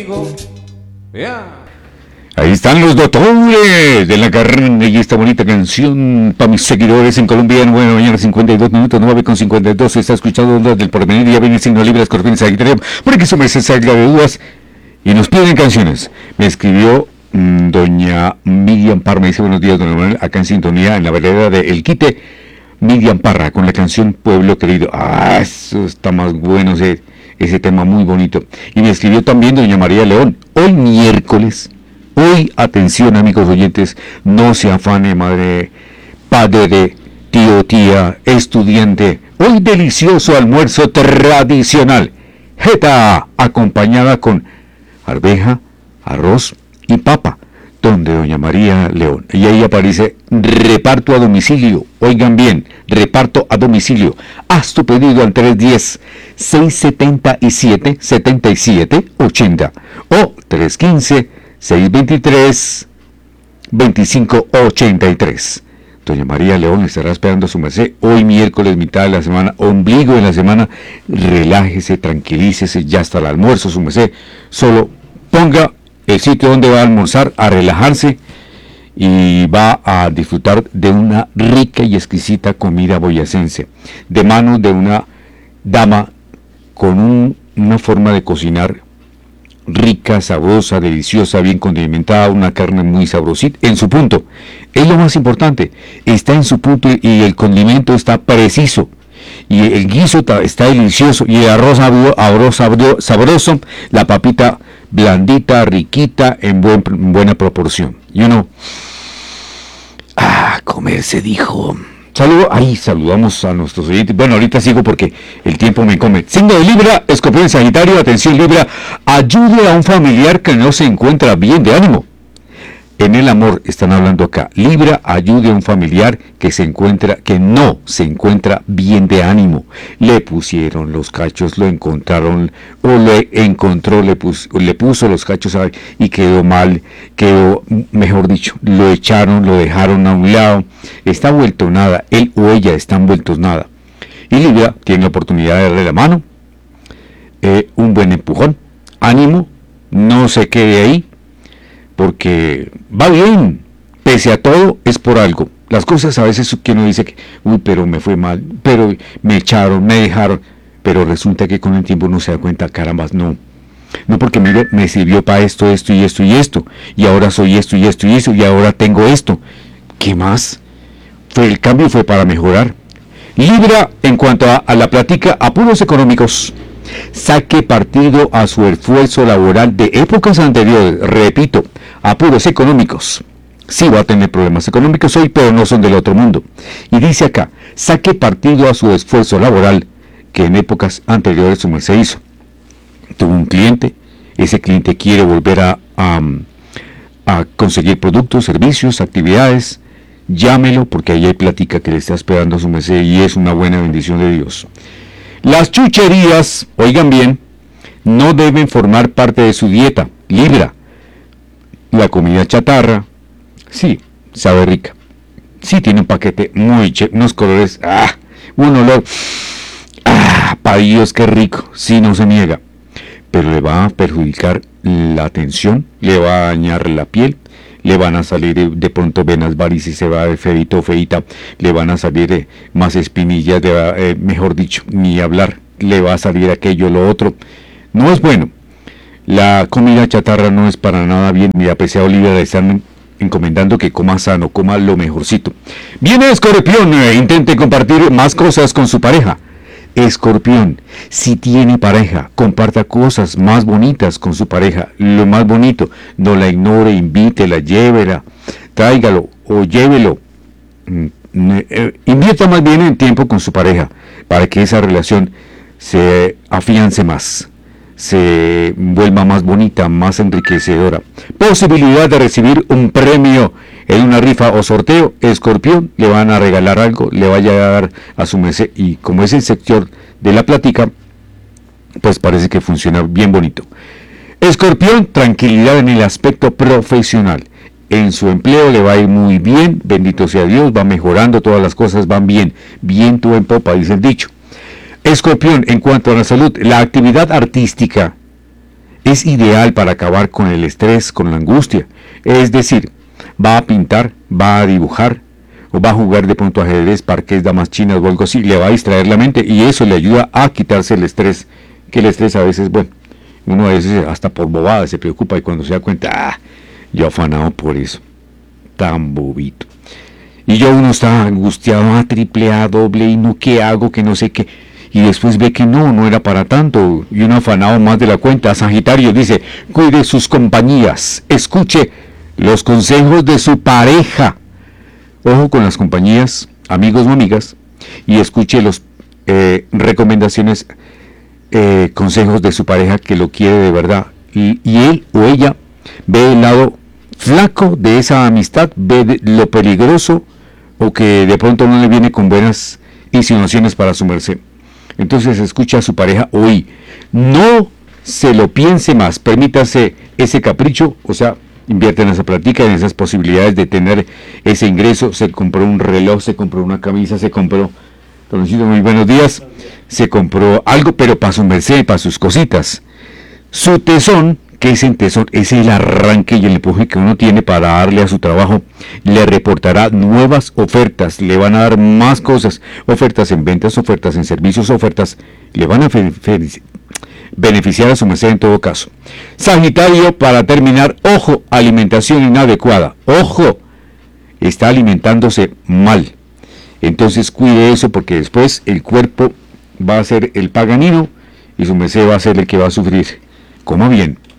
Ahí están los doctores de la carne y esta bonita canción para mis seguidores en Colombia. Bueno, mañana 52 minutos, 9:52. Está escuchando Ondas del Porvenir. Ya viene el signo libre, Escorpión, Sagitario. Por aquí se salga de dudas y nos piden canciones. Me escribió doña Miriam Parra. Me dice buenos días, don Manuel, acá en sintonía en la vereda de El Quite. Miriam Parra con la canción Pueblo Querido. Eso está más bueno, ese tema muy bonito. Y me escribió también doña María León. Hoy miércoles. Hoy, atención amigos oyentes, no se afane madre, padre, tío, tía, estudiante. Hoy delicioso almuerzo tradicional. Jeta acompañada con arveja, arroz y papa, donde doña María León. Y ahí aparece reparto a domicilio. Oigan bien, reparto a domicilio. Haz tu pedido al 310-677-7780 o 315-623-2583. Doña María León estará esperando a su merced hoy miércoles, mitad de la semana, ombligo de la semana. Relájese, tranquilícese, ya está el almuerzo, su merced. Solo ponga el sitio donde va a almorzar, a relajarse y va a disfrutar de una rica y exquisita comida boyacense, de manos de una dama con una forma de cocinar rica, sabrosa, deliciosa, bien condimentada, una carne muy sabrosita, en su punto. Es lo más importante, está en su punto y el condimento está preciso. Y el guiso está delicioso y el arroz sabroso, la papita blandita, riquita, en buena proporción. Comer se dijo. Saludamos a nuestros oyentes. Bueno, ahorita sigo porque el tiempo me come. Signo de Libra, Escorpión, Sagitario, atención Libra, ayude a un familiar que no se encuentra bien de ánimo. En el amor están hablando acá. Libra, ayude a un familiar que no se encuentra bien de ánimo. Le pusieron los cachos, lo encontraron, o lo encontró, le puso los cachos y quedó mal, mejor dicho, lo echaron, lo dejaron a un lado. Está vuelto nada, él o ella están vueltos nada. Y Libra tiene la oportunidad de darle la mano, un buen empujón, ánimo, no se quede ahí, porque va bien, pese a todo es por algo. Las cosas a veces que uno dice que, pero me fue mal, pero me echaron, me dejaron, pero resulta que con el tiempo uno se da cuenta, caramba, no porque me sirvió para esto, y ahora soy esto, y ahora tengo esto. ¿Qué más? El cambio fue para mejorar. Libra, en cuanto a la plática, apuros económicos. Saque partido a su esfuerzo laboral de épocas anteriores. Repito, apuros económicos. Sí va a tener problemas económicos hoy, pero no son del otro mundo. Y dice acá, saque partido a su esfuerzo laboral que en épocas anteriores su merced hizo. Tuvo un cliente, ese cliente quiere volver a conseguir productos, servicios, actividades. Llámelo porque ahí hay plática que le está esperando a su merced y es una buena bendición de Dios. Las chucherías, oigan bien, no deben formar parte de su dieta. Libra, la comida chatarra, sí, sabe rica. Sí, tiene un paquete muy chévere, unos colores, un olor, para Dios qué rico, sí, no se niega. Pero le va a perjudicar la atención, le va a dañar la piel, le van a salir de pronto venas, varices, se va a ver feita, le van a salir más espinillas, mejor dicho, ni hablar, le va a salir aquello, lo otro. No es bueno. La comida chatarra no es para nada bien, y a pesar de Olivia le están encomendando que coma sano, coma lo mejorcito. Viene Escorpión, intente compartir más cosas con su pareja. Escorpión, si tiene pareja, comparta cosas más bonitas con su pareja, lo más bonito, no la ignore, invítela, llévela, tráigalo o llévelo, invierta más bien en tiempo con su pareja, para que esa relación se afiance más, se vuelva más bonita, más enriquecedora. Posibilidad de recibir un premio en una rifa o sorteo. Escorpión, le van a regalar algo, le vaya a dar a su merced, y como es el sector de la plática, pues parece que funciona bien bonito. Escorpión, tranquilidad en el aspecto profesional. En su empleo le va a ir muy bien, bendito sea Dios, va mejorando, todas las cosas van bien, viento en popa, dice el dicho. Escorpión, en cuanto a la salud, la actividad artística es ideal para acabar con el estrés, con la angustia. Es decir, va a pintar, va a dibujar, o va a jugar de pronto ajedrez, parqués, damas chinas o algo así, le va a distraer la mente y eso le ayuda a quitarse el estrés, que el estrés a veces, bueno, uno a veces hasta por bobadas se preocupa y cuando se da cuenta, yo afanado por eso, tan bobito. Y yo uno está angustiado, triple A, doble, y no, ¿qué hago? Que no sé qué. Y después ve que no era para tanto, y uno afanado más de la cuenta. Sagitario dice, cuide sus compañías, escuche los consejos de su pareja. Ojo con las compañías, amigos o amigas, y escuche los recomendaciones, consejos de su pareja que lo quiere de verdad. Y él o ella ve el lado flaco de esa amistad, ve lo peligroso o que de pronto no le viene con buenas insinuaciones para su merced. Entonces escucha a su pareja hoy. No se lo piense más, permítase ese capricho, o sea, invierte en esa práctica, en esas posibilidades de tener ese ingreso. Se compró un reloj, se compró una camisa, se compró, Doncito, muy buenos días, se compró algo, pero para su merced, para sus cositas. Su tesón, que es el tesón, es el arranque y el empuje que uno tiene para darle a su trabajo, le reportará nuevas ofertas, le van a dar más cosas, ofertas en ventas, ofertas en servicios, ofertas, le van a beneficiar a su merced en todo caso. Sagitario, para terminar, ojo, alimentación inadecuada, ojo, está alimentándose mal, entonces cuide eso porque después el cuerpo va a ser el paganino y su merced va a ser el que va a sufrir. Coma bien.